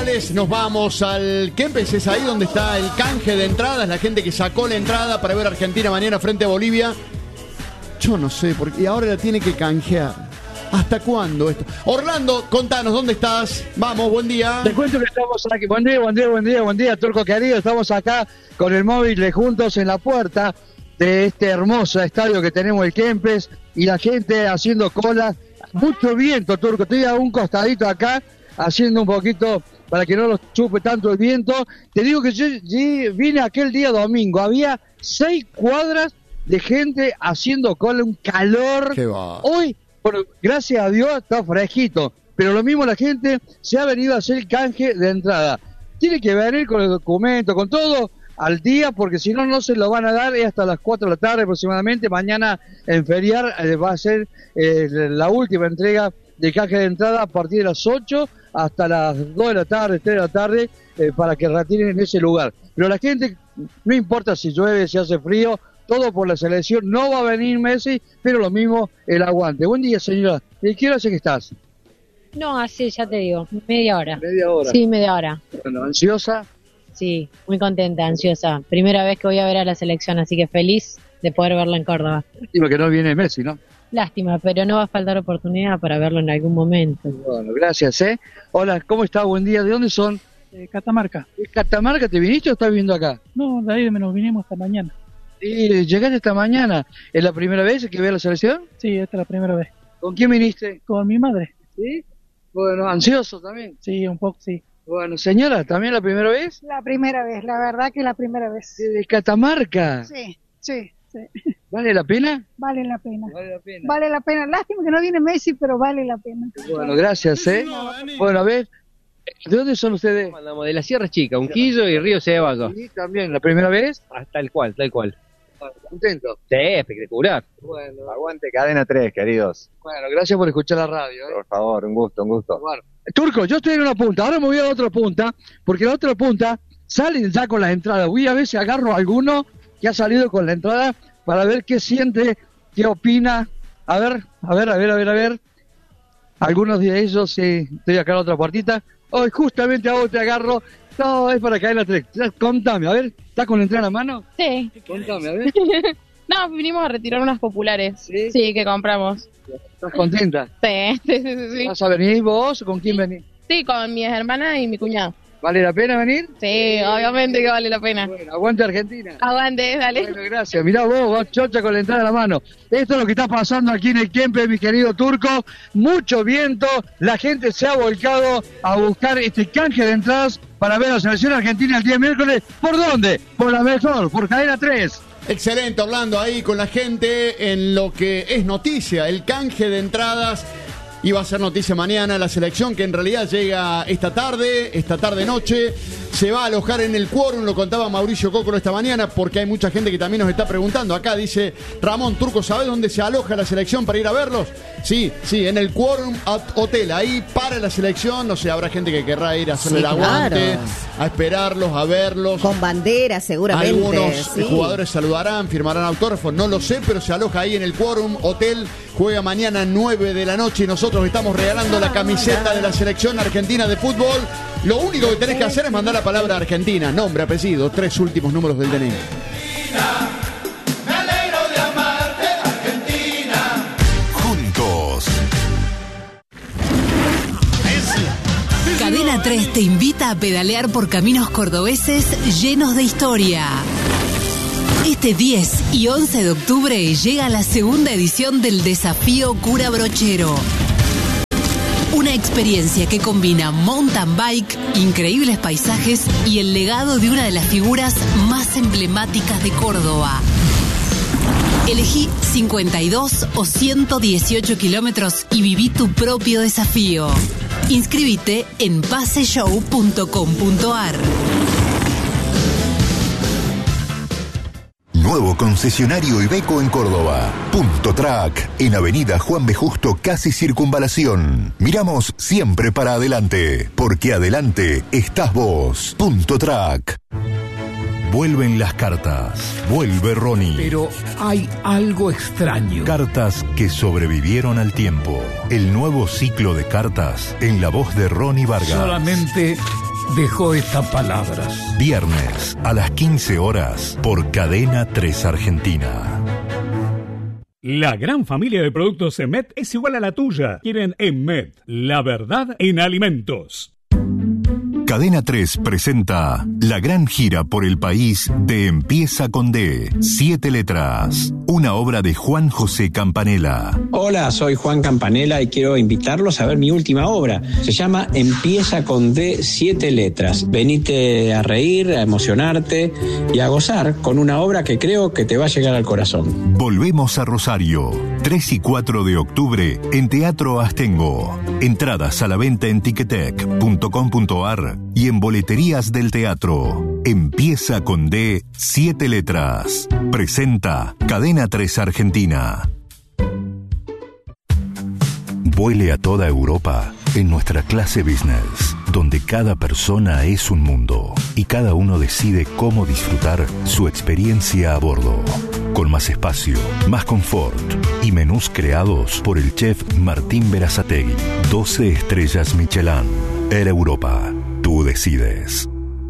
Nos vamos al Kempes, es ahí donde está el canje de entradas, la gente que sacó la entrada para ver a Argentina mañana frente a Bolivia. Yo no sé, porque ahora la tiene que canjear. ¿Hasta cuándo esto? Orlando, contanos, ¿dónde estás? Vamos, buen día. Te cuento que estamos aquí. Buen día, Turco querido. Estamos acá con el móvil juntos en la puerta de este hermoso estadio que tenemos, el Kempes, y la gente haciendo cola. Mucho viento, Turco. Estoy a un costadito acá, haciendo un poquito para que no los chupe tanto el viento. Te digo que yo vine aquel día domingo, había 6 cuadras de gente haciendo cola, un calor. ¿Qué va? Hoy, bueno, gracias a Dios, está fresquito, pero lo mismo la gente se ha venido a hacer el canje de entrada. Tiene que venir con el documento, con todo al día, porque si no, no se lo van a dar hasta las 4 de la tarde aproximadamente. Mañana en feriar va a ser la última entrega de canje de entrada a partir de las 8 hasta las 2 de la tarde, 3 de la tarde, para que retiren en ese lugar. Pero la gente, no importa si llueve, si hace frío, todo por la selección. No va a venir Messi, pero lo mismo el aguante. Buen día, señora. ¿De qué hora sé que estás? No, así ya te digo, media hora. ¿Media hora? Sí, media hora. Bueno, ¿ansiosa? Sí, muy contenta, ansiosa. Primera vez que voy a ver a la selección, así que feliz de poder verla en Córdoba. Lástima que no viene Messi, ¿no? Lástima, pero no va a faltar oportunidad para verlo en algún momento. Bueno, gracias, Hola, ¿cómo está? Buen día. ¿De dónde son? Catamarca. ¿De Catamarca te viniste o estás viviendo acá? No, de ahí nos vinimos esta mañana. ¿Y llegaste esta mañana? ¿Es la primera vez que ve a la selección? Sí, esta es la primera vez. ¿Con quién viniste? Con mi madre. ¿Sí? Bueno, ¿ansioso también? Sí, un poco, sí. Bueno, señora, ¿también la primera vez? La primera vez, la verdad que la primera vez. ¿De Catamarca? Sí, sí, sí. ¿Vale la pena? Vale la pena. Vale la pena. Vale la pena. Lástima que no viene Messi, pero vale la pena. Bueno, gracias, Bueno, a ver, ¿de dónde son ustedes? Mandamos de la Sierra Chica, Unquillo y Río Ceballos. Sí, también, ¿la primera vez? Tal cual. ¿Contento? Sí, espectacular. Bueno, Aguante Cadena 3, queridos. bueno, gracias por escuchar la radio. Por favor, un gusto. Bueno, Turco, yo estoy en una punta, ahora me voy a la otra punta, porque la otra punta salen ya con las entradas. Voy a ver si agarro a alguno que ha salido con la entrada para ver qué siente, qué opina. A ver. Algunos de ellos, sí, estoy acá en la otra puertita. Hoy justamente a vos te agarro. No, es para caer la 3. Contame, a ver, ¿estás con la entrada en la mano? Sí. Contame, a ver. No, vinimos a retirar unas populares. ¿Sí? Sí, que compramos. ¿Estás contenta? Sí. ¿Vas a venir vos o con quién venís? Sí, con mi hermana y mi cuñado. ¿Vale la pena venir? Sí, obviamente que vale la pena. Bueno, aguante Argentina. Aguante, dale. Bueno, gracias. Mirá vos chocha con la entrada en la mano. Esto es lo que está pasando aquí en el Kempes, mi querido Turco. Mucho viento. La gente se ha volcado a buscar este canje de entradas para ver a la selección argentina el día miércoles. ¿Por dónde? Por la mejor, por Cadena 3. Excelente, Orlando, ahí con la gente en lo que es noticia, el canje de entradas. Iba a ser noticia mañana la selección, que en realidad llega esta tarde noche. Se va a alojar en el quórum, lo contaba Mauricio Cócolo esta mañana, porque hay mucha gente que también nos está preguntando. Acá dice Ramón Turco, ¿sabe dónde se aloja la selección para ir a verlos? Sí, en el quórum hotel, ahí para la selección. No sé, habrá gente que querrá ir a hacerle el aguante, a esperarlos, a verlos. Con bandera, seguramente. Algunos jugadores saludarán, firmarán autógrafos, no lo sé, pero se aloja ahí en el quórum hotel. Juega mañana 9 de la noche y nosotros estamos regalando la camiseta de la selección argentina de fútbol. Lo único que tenés que hacer es mandar la palabra Argentina, nombre, apellido, 3 últimos números del DNI. Me alegro de amarte, Argentina. Juntos. Cadena 3 te invita a pedalear por caminos cordobeses llenos de historia. Este 10 y 11 de octubre llega la segunda edición del Desafío Cura Brochero. Una experiencia que combina mountain bike, increíbles paisajes y el legado de una de las figuras más emblemáticas de Córdoba. Elegí 52 o 118 kilómetros y viví tu propio desafío. Inscríbete en paseshow.com.ar. Nuevo concesionario Iveco en Córdoba. Punto Track, en Avenida Juan B. Justo, casi Circunvalación. Miramos siempre para adelante, porque adelante estás vos. Punto Track. Vuelven las cartas. Vuelve Ronnie. Pero hay algo extraño. Cartas que sobrevivieron al tiempo. El nuevo ciclo de cartas en la voz de Ronnie Vargas. Solamente dejó estas palabras. Viernes a las 15 horas por Cadena 3 Argentina. La gran familia de productos EMET es igual a la tuya. Quieren EMET, la verdad en alimentos. Cadena 3 presenta la gran gira por el país de Empieza con D, 7 letras, una obra de Juan José Campanella. Hola, soy Juan Campanella y quiero invitarlos a ver mi última obra. Se llama Empieza con D, 7 letras. Venite a reír, a emocionarte y a gozar con una obra que creo que te va a llegar al corazón. Volvemos a Rosario, 3 y 4 de octubre en Teatro Astengo. Entradas a la venta en ticketek.com.ar y en boleterías del teatro. Empieza con D, 7 letras. Presenta Cadena 3 Argentina. Vuele a toda Europa en nuestra clase business, donde cada persona es un mundo y cada uno decide cómo disfrutar su experiencia a bordo. Con más espacio, más confort y menús creados por el chef Martín Berazategui. 12 estrellas Michelin. Air Europa. Tú decides.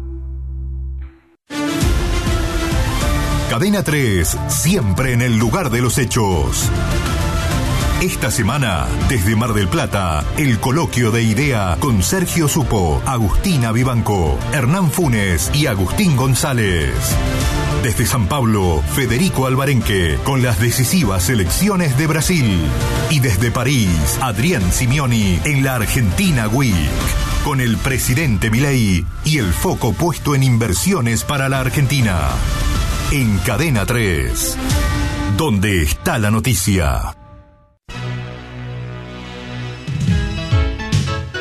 Cadena 3, siempre en el lugar de los hechos. Esta semana, desde Mar del Plata, el coloquio de idea con Sergio Supo, Agustina Vivanco, Hernán Funes y Agustín González. Desde San Pablo, Federico Alvarenque, con las decisivas elecciones de Brasil. Y desde París, Adrián Simeoni en la Argentina Week, con el presidente Milei y el foco puesto en inversiones para la Argentina. En Cadena 3, donde está la noticia.